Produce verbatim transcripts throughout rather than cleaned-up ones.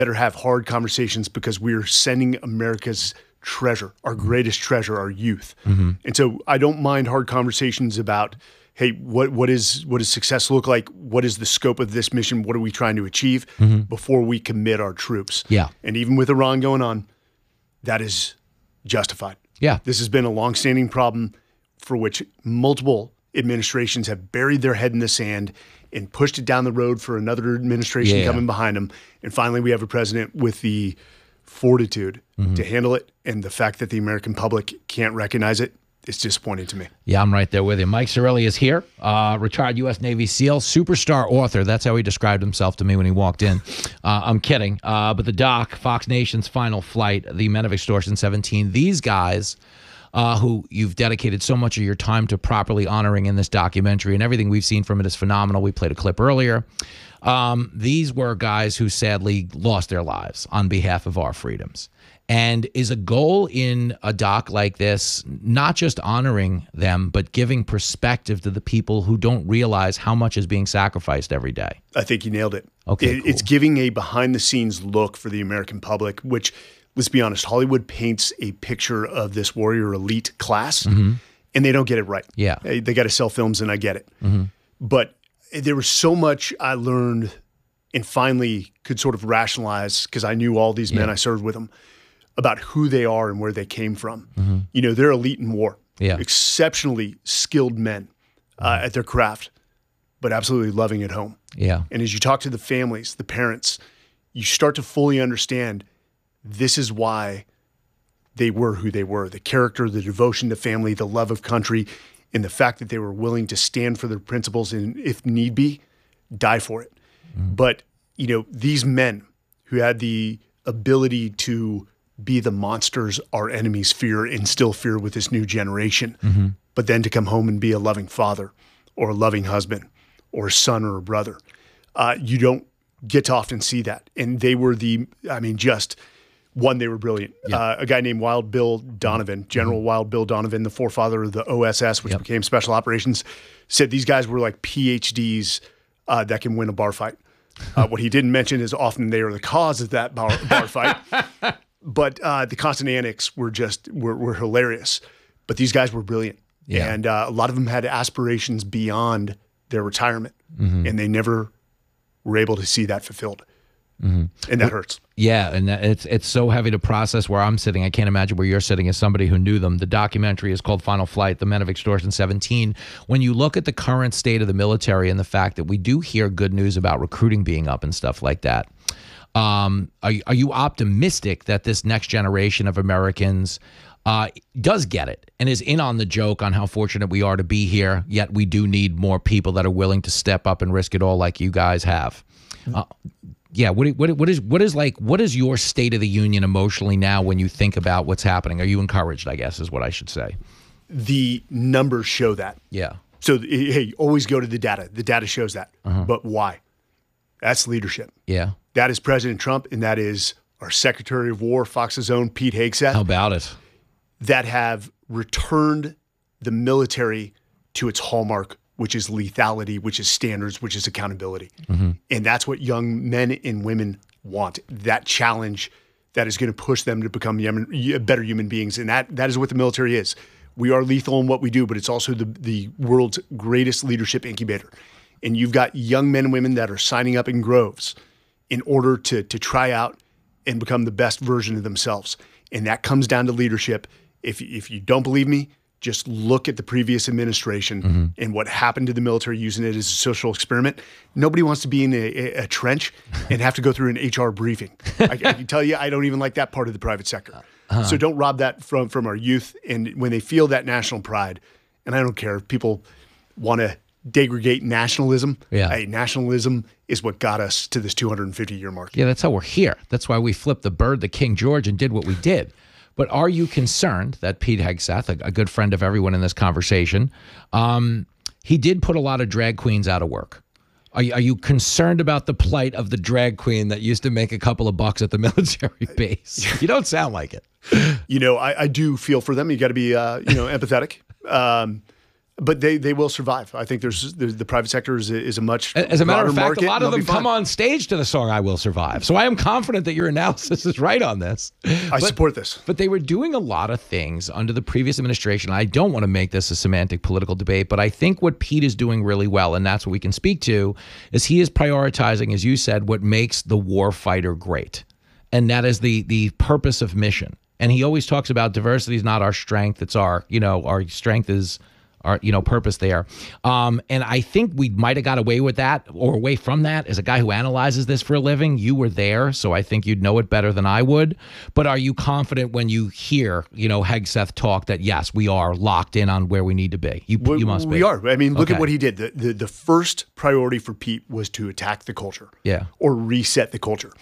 better have hard conversations because we're sending America's treasure, our greatest treasure, our youth. Mm-hmm. And so I don't mind hard conversations about, hey, what what is what does success look like? What is the scope of this mission? What are we trying to achieve mm-hmm. before we commit our troops? Yeah. And even with Iran going on, that is justified. Yeah. This has been a longstanding problem for which multiple administrations have buried their head in the sand and pushed it down the road for another administration yeah. coming behind them. And finally, we have a president with the fortitude mm-hmm. to handle it. And the fact that the American public can't recognize it, it's disappointing to me. Yeah, I'm right there with you. Mike Sarraille is here, uh, retired U S Navy SEAL, superstar author. That's how he described himself to me when he walked in. Uh, I'm kidding. Uh, but the doc, Fox Nation's Final Flight, The Men of Extortion seventeen, these guys uh, who you've dedicated so much of your time to properly honoring in this documentary, and everything we've seen from it is phenomenal. We played a clip earlier. Um, these were guys who sadly lost their lives on behalf of our freedoms. And is a goal in a doc like this not just honoring them, but giving perspective to the people who don't realize how much is being sacrificed every day? I think you nailed it. Okay, it, cool. It's giving a behind-the-scenes look for the American public, which, let's be honest, Hollywood paints a picture of this warrior elite class, mm-hmm. and they don't get it right. Yeah. They, they got to sell films, and I get it. Mm-hmm. But there was so much I learned and finally could sort of rationalize, because I knew all these men, yeah. I served with them, about who they are and where they came from. Mm-hmm. You know, they're elite in war, yeah. exceptionally skilled men uh, at their craft, but absolutely loving at home. Yeah. And as you talk to the families, the parents, you start to fully understand this is why they were who they were. The character, the devotion to family, the love of country, and the fact that they were willing to stand for their principles and, if need be, die for it. Mm-hmm. But, you know, these men who had the ability to be the monsters our enemies fear, instill fear with this new generation, mm-hmm. but then to come home and be a loving father or a loving husband or a son or a brother. Uh, you don't get to often see that. And they were the, I mean, just one, they were brilliant. Yeah. Uh, a guy named Wild Bill Donovan, General mm-hmm. Wild Bill Donovan, the forefather of the O S S, which yep. became Special Operations, said these guys were like P H Ds uh, that can win a bar fight. Uh, what he didn't mention is often they are the cause of that bar, bar fight. But uh, the constant antics were just were, were hilarious. But these guys were brilliant, yeah. and uh, a lot of them had aspirations beyond their retirement, mm-hmm. and they never were able to see that fulfilled, mm-hmm. and that hurts. Yeah, and it's it's so heavy to process where I'm sitting. I can't imagine where you're sitting as somebody who knew them. The documentary is called Final Flight, The Men of Extortion seventeen. When you look at the current state of the military and the fact that we do hear good news about recruiting being up and stuff like that, Um, are, are you optimistic that this next generation of Americans uh, does get it and is in on the joke on how fortunate we are to be here, yet we do need more people that are willing to step up and risk it all like you guys have? Uh, yeah, what, what, what is what is like what is your state of the union emotionally now when you think about what's happening? Are you encouraged, I guess, is what I should say. The numbers show that. Yeah. So, hey, always go to the data. The data shows that. Uh-huh. But why? That's leadership. Yeah. That is President Trump, and that is our Secretary of War, Fox's own Pete Hegseth. How about it? That have returned the military to its hallmark, which is lethality, which is standards, which is accountability. Mm-hmm. And that's what young men and women want, that challenge that is going to push them to become better human beings. And that that is what the military is. We are lethal in what we do, but it's also the, the world's greatest leadership incubator. And you've got young men and women that are signing up in groves in order to to try out and become the best version of themselves. And that comes down to leadership. If, if you don't believe me, just look at the previous administration mm-hmm. and what happened to the military using it as a social experiment. Nobody wants to be in a, a trench and have to go through an H R briefing. I, I can tell you, I don't even like that part of the private sector. Uh-huh. So don't rob that from, from our youth. And when they feel that national pride, and I don't care if people want to degrade nationalism. Yeah. Hey, nationalism is what got us to this two hundred fifty year mark. Yeah, that's how we're here. That's why we flipped the bird to King George and did what we did. But are you concerned that Pete Hegseth, a, a good friend of everyone in this conversation, um, he did put a lot of drag queens out of work? Are you, are you concerned about the plight of the drag queen that used to make a couple of bucks at the military base? You don't sound like it. You know, I, I do feel for them. You got to be, uh, you know, empathetic. Um, But they, they will survive. I think there's, there's the private sector is a, is a much As a matter of fact, market, a lot of them come fine. on stage to the song "I Will Survive." So I am confident that your analysis is right on this. I but, support this. But they were doing a lot of things under the previous administration. I don't want to make this a semantic political debate, but I think what Pete is doing really well, and that's what we can speak to, is he is prioritizing, as you said, what makes the war fighter great, and that is the the purpose of mission. And he always talks about diversity is not our strength; it's our, you know, our strength is our, you know, purpose there. Um, and I think we might have got away with that or away from that. As a guy who analyzes this for a living, you were there, so I think you'd know it better than I would. But are you confident when you hear, you know, Hegseth talk that, yes, we are locked in on where we need to be? You, we, you must be. We are. I mean, look Okay. at what he did. The, the, the first priority for Pete was to attack the culture. Yeah. Or reset the culture.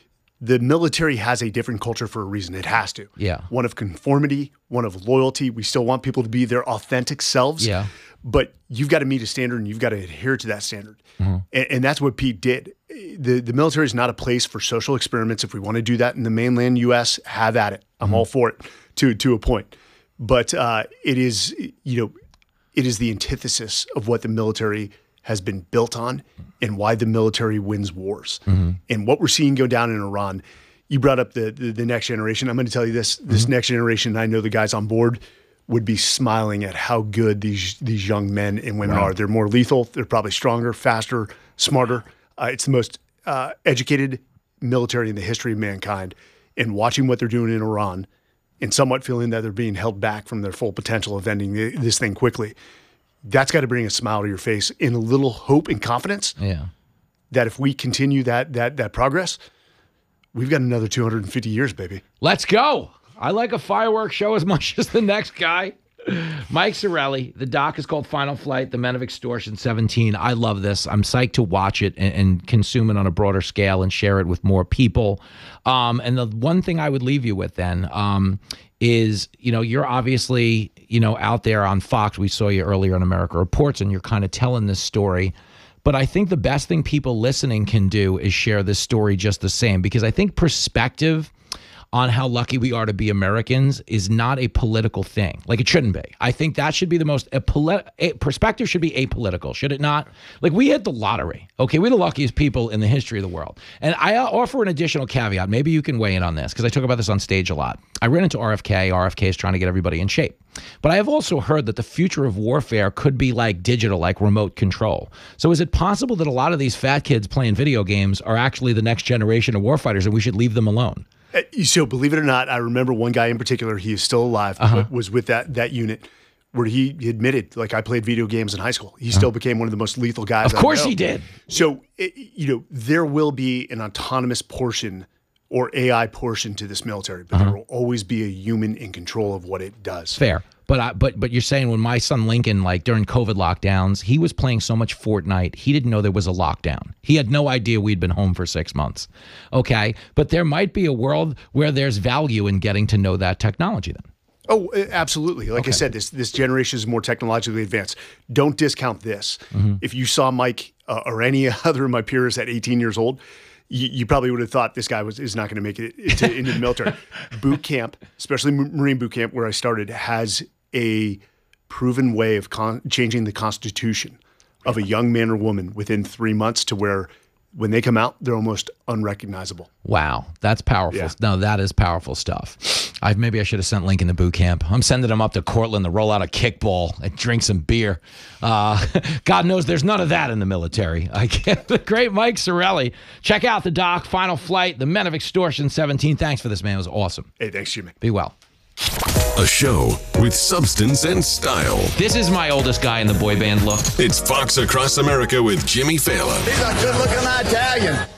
The military has a different culture for a reason. It has to. Yeah. One of conformity, one of loyalty. We still want people to be their authentic selves. Yeah. But you've got to meet a standard and you've got to adhere to that standard. Mm-hmm. And, and that's what Pete did. The, the military is not a place for social experiments. If we want to do that in the mainland U S, have at it. I'm mm-hmm. all for it to, to a point. But uh, it is, you know, it is the antithesis of what the military has been built on and why the military wins wars. Mm-hmm. And what we're seeing go down in Iran, you brought up the, the, the next generation. I'm going to tell you this, this mm-hmm. next generation, I know the guys on board would be smiling at how good these these young men and women Wow. are. They're more lethal. They're probably stronger, faster, smarter. Uh, it's the most uh, educated military in the history of mankind. And watching what they're doing in Iran and somewhat feeling that they're being held back from their full potential of ending the, this thing quickly, that's got to bring a smile to your face and a little hope and confidence Yeah. that if we continue that that that progress, we've got another two hundred fifty years, baby. Let's go. I like a fireworks show as much as the next guy. Mike Sarraille. The doc is called Final Flight, The Men of Extortion seventeen. I love this. I'm psyched to watch it and, and consume it on a broader scale and share it with more people. Um, and the one thing I would leave you with then um, is, you know, you're obviously, you know, out there on Fox. We saw you earlier on America Reports, and you're kind of telling this story. But I think the best thing people listening can do is share this story just the same, because I think perspective on how lucky we are to be Americans is not a political thing. Like, it shouldn't be. I think that should be the most, a poli- a perspective should be apolitical, should it not? Like, we hit the lottery, okay? We're the luckiest people in the history of the world. And I offer an additional caveat. Maybe you can weigh in on this, because I talk about this on stage a lot. I ran into R F K. R F K is trying to get everybody in shape. But I have also heard that the future of warfare could be like digital, like remote control. So is it possible that a lot of these fat kids playing video games are actually the next generation of warfighters, and we should leave them alone? So believe it or not, I remember one guy in particular, he is still alive, Uh-huh. but was with that that unit where he admitted, like, I played video games in high school. He still became one of the most lethal guys. Of I course know. he did. So, it, you know, there will be an autonomous portion or A I portion to this military, but Uh-huh. there will always be a human in control of what it does. Fair. But I, but but you're saying when my son Lincoln, like during COVID lockdowns, he was playing so much Fortnite, he didn't know there was a lockdown. He had no idea we'd been home for six months. Okay, but there might be a world where there's value in getting to know that technology then. Oh, absolutely. Like Okay. I said, this this generation is more technologically advanced. Don't discount this. Mm-hmm. If you saw Mike uh, or any other of my peers at eighteen years old, you, you probably would have thought this guy was is not going to make it into, into the military. Boot camp, especially Marine boot camp, where I started, has a proven way of con- changing the constitution of a young man or woman within three months to where when they come out, they're almost unrecognizable. Wow, that's powerful. Yeah. No, that is powerful stuff. I maybe I should have sent Lincoln to boot camp. I'm sending him up to Cortland to roll out a kickball and drink some beer. Uh, God knows there's none of that in the military. I get the great Mike Sarraille. Check out the doc, Final Flight, The Men of Extortion seventeen. Thanks for this, man. It was awesome. Hey, thanks, Jimmy. Be well. A show with substance and style. This is my oldest guy in the boy band look. It's Fox Across America with Jimmy Fallon. He's a good-looking Italian.